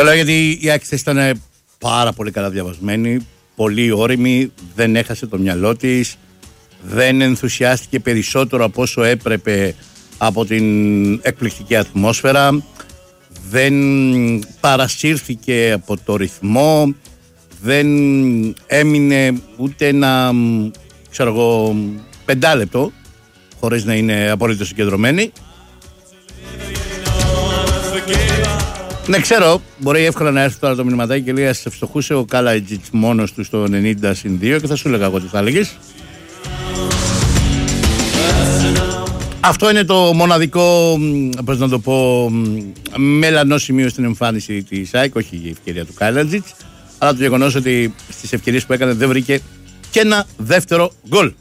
Το λέω γιατί η ΑΕΚ ήταν πάρα πολύ καλά διαβασμένη, πολύ όρημη, δεν έχασε το μυαλό της, δεν ενθουσιάστηκε περισσότερο από όσο έπρεπε από την εκπληκτική ατμόσφαιρα, δεν παρασύρθηκε από το ρυθμό, δεν έμεινε ούτε ένα, ξέρω εγώ, 5 λεπτό χωρίς να είναι απολύτως συγκεντρωμένη. Ναι, ξέρω, μπορεί εύκολα να έρθει τώρα το μηνυματάκι και λέει ας σε φτωχούσε ο Κάλατζιτς μόνος του στο 90-2 και θα σου έλεγα εγώ τι θα έλεγες. Αυτό είναι το μοναδικό, πώς να το πω, μελανό σημείο στην εμφάνιση της ΑΕΚ, όχι η ευκαιρία του Κάλατζιτς, αλλά το γεγονός ότι στις ευκαιρίες που έκανε δεν βρήκε και ένα δεύτερο γκολ.